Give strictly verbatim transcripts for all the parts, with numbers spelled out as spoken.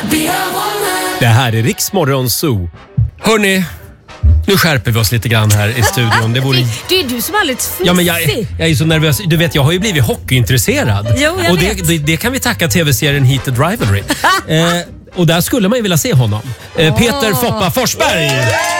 Det här är Riksmorgon Zoo. Hörrni, nu skärper vi oss lite grann här i studion. Det, vore... det är du som är alldeles fnissig. Ja, men jag, jag är så nervös. Du vet, jag har ju blivit hockeyintresserad. Jo, jag och det, vet. det, det kan vi tacka tv-serien Heated Rivalry. eh, och där skulle man ju vilja se honom. Eh, Peter Foppa Forsberg.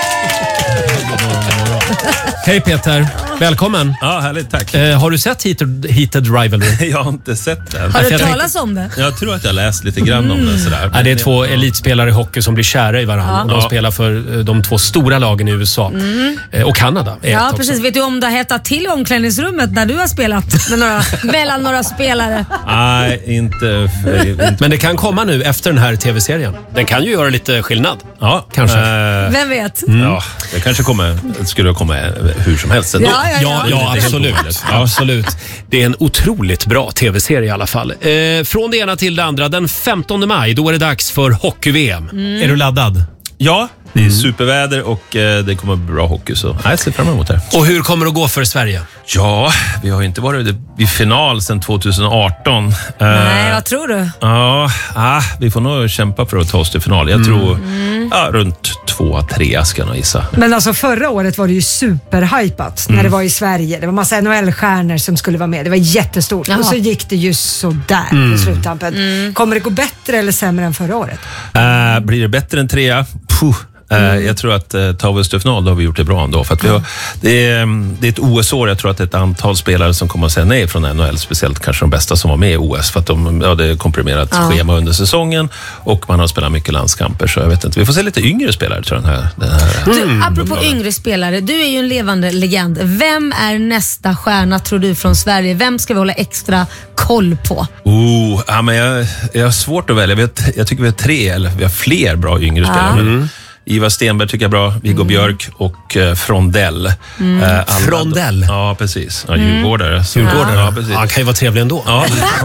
Hej Peter, välkommen. Ja, härligt, tack. Eh, har du sett Heated, Heated Rivalry? Jag har inte sett den. Har du jag talat om det? Jag tror att jag läst lite grann om det sådär. Ja, det är två elitspelare i hockey som blir kära i varandra. Ja. Och de Ja. spelar för eh, de två stora lagen i U S A. Mm. Eh, och Kanada är Ja, ett precis. också. Vet du om det har hettat till omklädningsrummet när du har spelat med några, mellan några spelare? Nej, inte, inte. Men det kan komma nu efter den här tv-serien. Den kan ju göra lite skillnad. Ja, Kanske. Eh, Vem vet? Ja, det kanske kommer, skulle komma hur som helst ändå. Ja, ja, Ja, ja, absolut. absolut. Det är en otroligt bra tv-serie i alla fall. Eh, från det ena till det andra. Den femtonde maj, då är det dags för hockey-V M. Är du laddad? Ja, det är superväder och eh, det kommer bli bra hockey, så jag ser fram emot det. Och hur kommer det att gå för Sverige? Ja, vi har ju inte varit i final sedan tjugoarton. Eh, Nej, vad tror du? Ja, ah, vi får nog kämpa för att ta oss till final. Jag tror ja, runt två, tre ska jag nog gissa. Men alltså förra året var det ju superhypat när det var i Sverige. Det var massa N H L-stjärnor som skulle vara med. Det var jättestort. Jaha. Och så gick det ju så där på sluttampen. Kommer det gå bättre eller sämre än förra året? Uh, blir det bättre än trea? Puh. Uh, jag tror att uh, tar vi oss till final, då har vi gjort det bra ändå. För att vi har, det, är, um, det är ett O S-år. Jag tror att det är ett antal spelare som kommer att säga nej från N H L. Speciellt kanske de bästa som var med i O S. För att de, ja, det är komprimerat Ja. schema under säsongen. Och man har spelat mycket landskamper. Så jag vet inte. Vi får se lite yngre spelare, tror jag. Den här, den här, Du, apropå yngre spelare, du är ju en levande legend. Vem är nästa stjärna, tror du, från Sverige? Vem ska vi hålla extra koll på? Oh, ja, men jag, jag har svårt att välja. Jag, vet, jag tycker vi har tre, eller vi har fler bra yngre spelare. Men Ivar Stenberg tycker jag är bra, Viggo mm. Björk och eh, Frondell. Mm. Eh, alla- Frondell? Ja, precis. Ja, Djurgårdare. Så- Djurgårdare? Ja, precis. Ja, han kan ju vara trevlig ändå. Ja.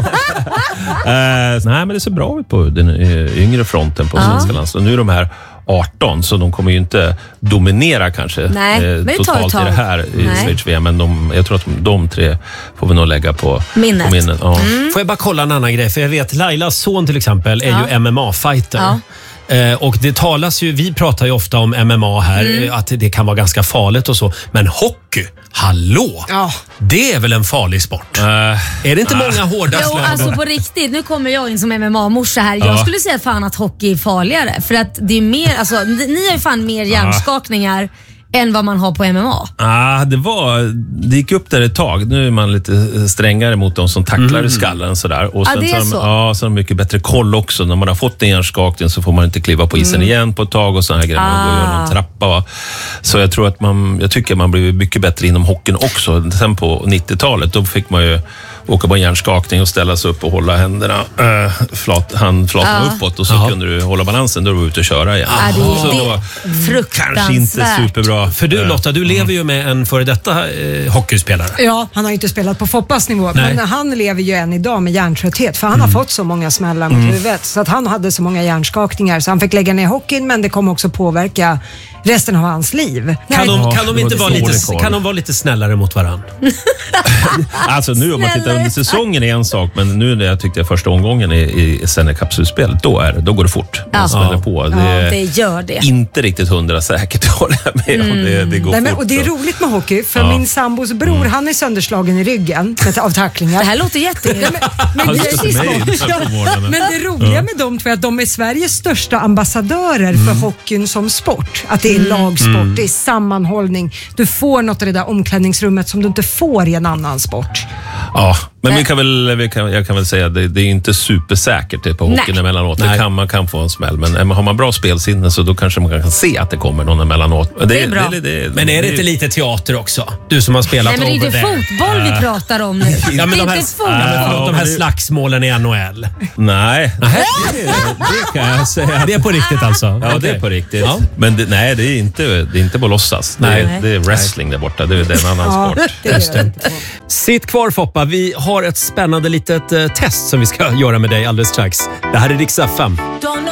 eh, nej, men det ser bra ut på den eh, yngre fronten på svenska landslaget. Nu är de här arton, så de kommer ju inte dominera kanske Nej, men det tar ett totalt i tag. det här i Nej. Schweiz-V M. Men de, jag tror att de, de tre får vi nog lägga på Minnet. På minnet. Ja. Får jag bara kolla en annan grej? För jag vet, Lailas son till exempel är Ja. ju M M A-fighter. Ja. Eh, och det talas ju, vi pratar ju ofta om M M A här, eh, att det kan vara ganska farligt och så. Men hockey, hallå! Ja. Det är väl en farlig sport? Eh, Är det inte många hårda Jo, slag? alltså på riktigt. Nu kommer jag in som M M A-morsa här. Jag Ja. skulle säga fan att hockey är farligare. För att det är mer, alltså, ni ni har ju fan mer hjärnskakningar än vad man har på M M A. Ah, det, var, det gick upp där ett tag. Nu är man lite strängare mot de som tacklar i skallen. Sådär. Och Ja, sen det är så har de, så. ja, så har de mycket bättre koll också. När man har fått en hjärnskakning så får man inte kliva på isen igen på ett tag och såna här grejer. Man går ju någon trappa. Va? Så jag tror att man, jag tycker man blir mycket bättre inom hockeyn också. Sen på nittiotalet, då fick man ju åka på en hjärnskakning och ställa sig upp och hålla händerna äh, flat, handflaten Ja. uppåt. Och så Jaha. kunde du hålla balansen, då var du ute och köra igen. Ja, det, så det då, är fruktansvärt. kanske inte superbra. För du Lotta, du lever ju med en före detta eh, hockeyspelare. Ja, han har ju inte spelat på Foppas nivå, Nej. men han lever ju än idag med hjärntrötthet för han har fått så många smällar mot huvudet så att han hade så många hjärnskakningar så han fick lägga ner hockeyn, men det kommer också påverka resten av hans liv. Kan de, Ja, kan, de det inte var vara lite lite, dålig kan de vara lite snällare mot varandra? Alltså nu om man tittar Snälla. under säsongen är en sak, men nu när jag tyckte första omgången i, i Stanley Cup-slutspelet, då, är, då går det fort. Man Ja. smäller på. Det Ja, är det gör det. inte riktigt hundra säkert, håller jag med om. Det, det går Nej, men, fort. och det är så. roligt med hockey för Ja. min sambos bror, han är sönderslagen i ryggen med, av tacklingar. Det här låter jätteroligt. Men, Han det, står till mig Ja, på morgonen. men det roliga med dem tror jag att de är Sveriges största ambassadörer för hockeyn som sport. Att det är lagsport, det är sammanhållning. Du får något i det där omklädningsrummet som du inte får i en annan sport. Ja, men vi kan väl, vi kan, jag kan väl säga att det, det är inte supersäkert det på hockeyn Nej. emellanåt. Det Nej. kan, man kan få en smäll, men har man bra spelsinne så då kanske man kan se att det kommer någon emellanåt. Men Det är bra. Men är det inte lite teater också? Du som har spelat Nej, men det är inte over there. fotboll vi pratar om nu. Ja, men det är de här, inte ja, men fotboll. förlåt, de här Ja, det- slagsmålen i N H L. Nej, det, det kan jag säga. Det är på riktigt alltså? Ja, det Okej. är på riktigt. Ja. Men det, nej, det är inte, det är inte på låtsas. Det, Nej. är, det är wrestling där borta. Det är, det är en annan sport. det är det. Sitt kvar Foppa, vi har ett spännande litet eh, test som vi ska göra med dig alldeles strax. Det här är Rix F M.